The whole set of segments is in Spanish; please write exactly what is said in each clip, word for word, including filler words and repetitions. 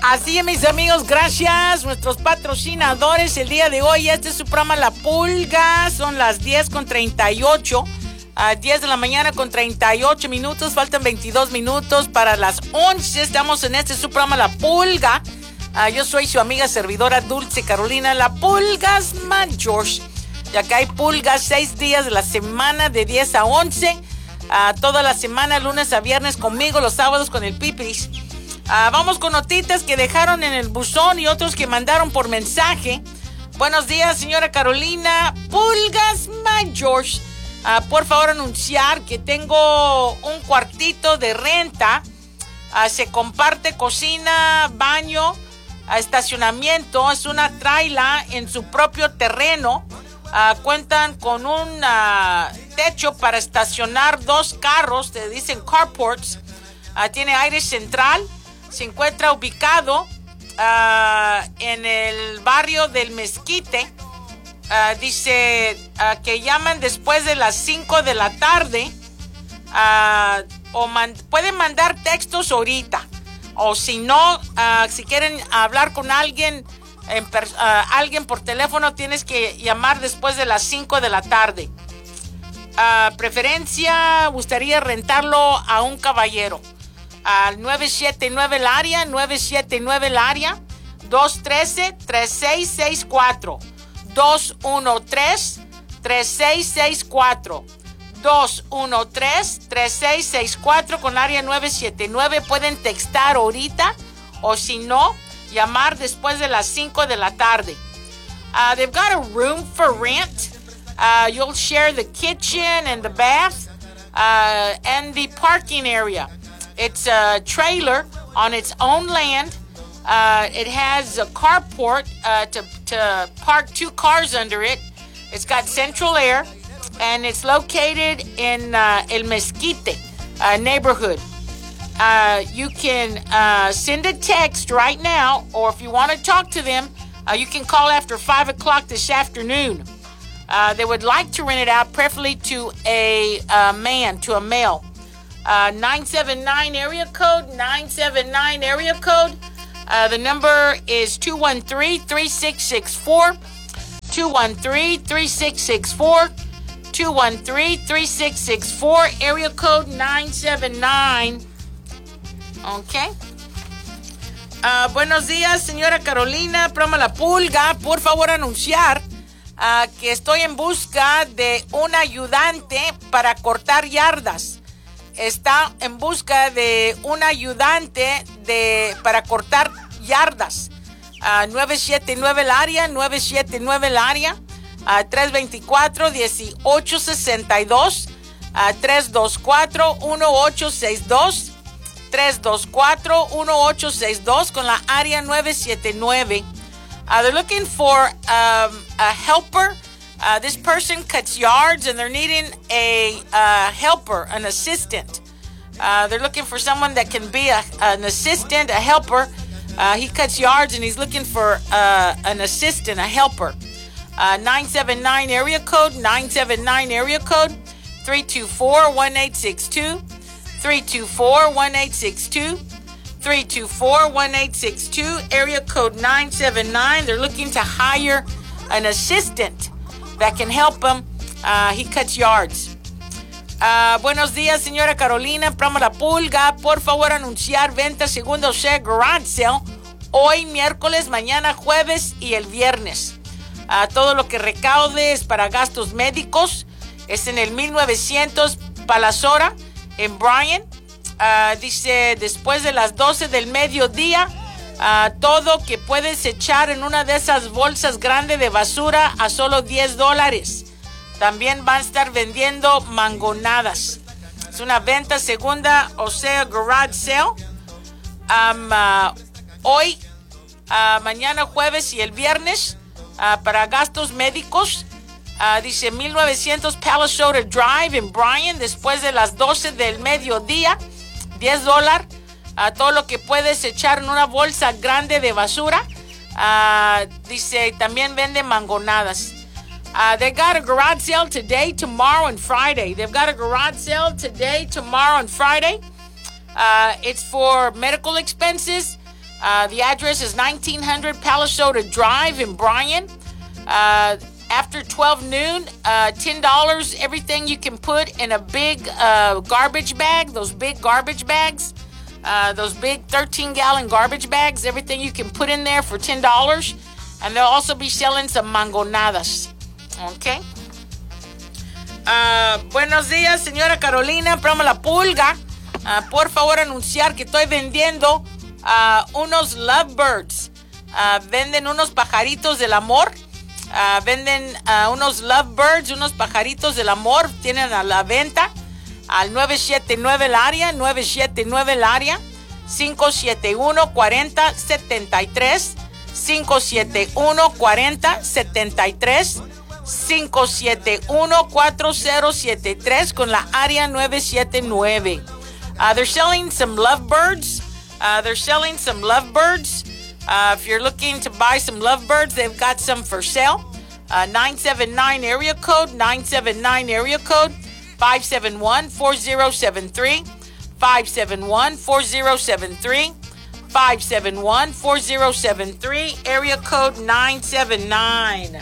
Así es, mis amigos, gracias. Nuestros patrocinadores el día de hoy. Este es su programa La Pulga. Son las diez con treinta y ocho. A diez de la mañana con treinta y ocho minutos. Faltan veintidós minutos para las once. Estamos en este su programa La Pulga. Uh, yo soy su amiga servidora Dulce Carolina. La Pulgas Mayors. Y acá hay pulgas seis días de la semana de diez a once. Uh, toda la semana, lunes a viernes conmigo, los sábados con el Pipis. Uh, vamos con notitas que dejaron en el buzón y otros que mandaron por mensaje. Buenos días, señora Carolina. Pulgas Mayors. Uh, por favor, anunciar que tengo un cuartito de renta. Uh, se comparte cocina, baño, uh, estacionamiento. Es una traila en su propio terreno. Uh, cuentan con un uh, techo para estacionar dos carros. Te dicen carports. Uh, tiene aire central. Se encuentra ubicado uh, en el barrio del Mezquite. Uh, dice uh, que llaman después de las cinco de la tarde. Uh, o man- pueden mandar textos ahorita. O si no, uh, si quieren hablar con alguien, en per- uh, alguien por teléfono, tienes que llamar después de las cinco de la tarde. Uh, preferencia, gustaría rentarlo a un caballero. Al nueve siete nueve el área, nueve siete nueve el área, dos uno tres, tres seis seis cuatro, dos uno tres, tres seis seis cuatro, dos uno tres, tres seis seis cuatro con área nueve siete nueve. Pueden textar ahorita o si no, llamar después de las cinco de la tarde. Uh, they've got a room for rent. Uh, you'll share the kitchen and the bath uh, and the parking area. It's a trailer on its own land. Uh, it has a carport uh, to, to park two cars under it. It's got central air, and it's located in uh, El Mezquite uh, neighborhood. Uh, you can uh, send a text right now, or if you want to talk to them, uh, you can call after five o'clock this afternoon. Uh, they would like to rent it out, preferably to a uh, man, to a male. Uh, nine seven nine area code, nine seven nine area code. Uh, the number is two one three, three six six four, two one three, three six six four, two one three, three six six four, area code nine seven nine. Okay. Uh, buenos días, señora Carolina, programa La Pulga. Por favor, anunciar uh, que estoy en busca de un ayudante para cortar yardas. Está en busca de un ayudante de, para cortar yardas. Uh, nueve siete nueve el área, nueve siete nueve el área, uh, tres dos cuatro, uno ocho seis dos, uh, tres dos cuatro, uno ocho seis dos, tres dos cuatro, uno ocho seis dos con la área nueve siete nueve. Uh, they're looking for um, a helper. Uh, this person cuts yards and they're needing a uh, helper, an assistant. Uh, they're looking for someone that can be a, an assistant, a helper. Uh, he cuts yards and he's looking for uh, an assistant, a helper. Uh, nine seven nine area code, nine seven nine area code, three two four, one eight six two, three two four, one eight six two, three two four, one eight six two, area code nine seven nine. They're looking to hire an assistant that can help him. Uh, he cuts yards. Uh, buenos días, señora Carolina, programa La Pulga. Por favor, anunciar venta segunda o sea garage sale hoy miércoles, mañana jueves y el viernes. Uh, todo lo que recaude es para gastos médicos. Es en el mil novecientos Palazora en Bryan. Uh, dice después de las doce del mediodía. Uh, todo que puedes echar en una de esas bolsas grandes de basura a solo diez dólares. También van a estar vendiendo mangonadas. Es una venta segunda, o sea, garage sale. Um, uh, hoy, uh, mañana jueves y el viernes uh, para gastos médicos. Uh, dice mil novecientos Palazora Drive en Bryan después de las doce del mediodía. diez dólares. Uh, todo lo que puedes echar en una bolsa grande de basura. Uh, dice, también vende mangonadas. Uh, they got a garage sale today, tomorrow, and Friday. They've got a garage sale today, tomorrow, and Friday. Uh, it's for medical expenses. Uh, the address is nineteen hundred Palisota Drive in Bryan. Uh, after twelve noon, uh, ten dollars, everything you can put in a big uh, garbage bag, those big garbage bags, uh, those big thirteen-gallon garbage bags, everything you can put in there for ten dollars. And they'll also be selling some mangonadas. Okay? Uh, buenos días, señora Carolina, programa La Pulga. Uh, por favor, anunciar que estoy vendiendo uh, unos lovebirds. Uh, venden unos pajaritos del amor. Uh, venden uh, unos lovebirds, unos pajaritos del amor. Tienen a la venta al nueve siete nueve el área, nueve siete nueve el área, cinco siete uno, cuatro cero siete tres, cinco siete uno, cuatro cero siete tres, cinco siete uno, cuatro cero siete tres con la área nueve siete nueve. Uh, they're selling some lovebirds. Uh, they're selling some lovebirds. Uh, if you're looking to buy some lovebirds, they've got some for sale. Uh, nine seven nine area code, nine seven nine area code, five seven one, four zero seven three, five seven one, four zero seven three, five seven one, four zero seven three, area code nine seven nine.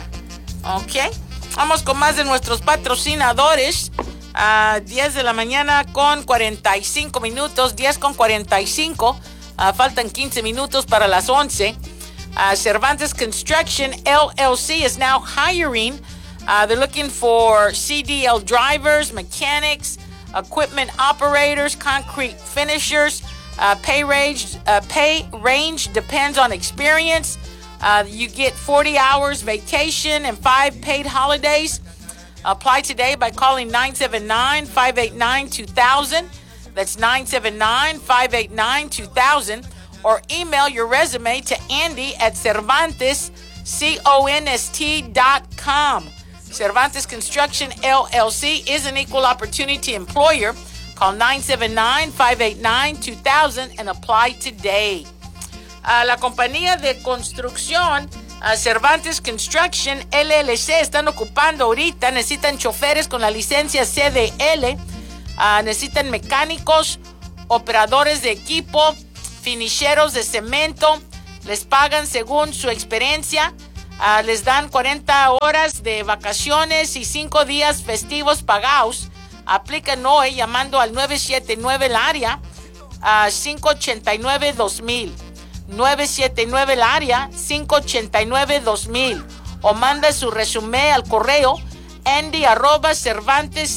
Ok, vamos con más de nuestros patrocinadores. Uh, diez de la mañana con cuarenta y cinco minutos, diez con cuarenta y cinco. Uh, faltan quince minutos para las once. Uh, Cervantes Construction L L C is now hiring. Uh, they're looking for C D L drivers, mechanics, equipment operators, concrete finishers. Uh, pay range, uh, pay range depends on experience. Uh, you get forty hours vacation and five paid holidays. Apply today by calling nine seven nine, five eight nine, two thousand. That's nine seven nine, five eight nine, two thousand. Or email your resume to Andy at Cervantes, C O N S T dot com. Cervantes Construction L L C is an equal opportunity employer. Call nine seven nine, five eight nine, two thousand and apply today. Uh, la compañía de construcción uh, Cervantes Construction L L C están ocupando ahorita, necesitan choferes con la licencia C D L, uh, necesitan mecánicos, operadores de equipo, finisheros de cemento, les pagan según su experiencia, uh, les dan cuarenta horas de vacaciones y cinco días festivos pagados. Aplican hoy llamando al nueve siete nueve el área, uh, cinco ocho nueve, dos mil. nueve siete nueve el área, cinco ocho nueve, dos mil. O manda su resumen al correo andy arroba cervantes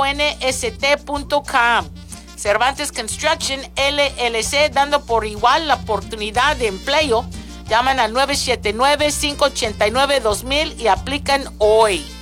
const punto com. Cervantes Construction L L C, dando por igual la oportunidad de empleo. Llaman al nueve siete nueve, cinco ocho nueve, dos mil y aplican hoy.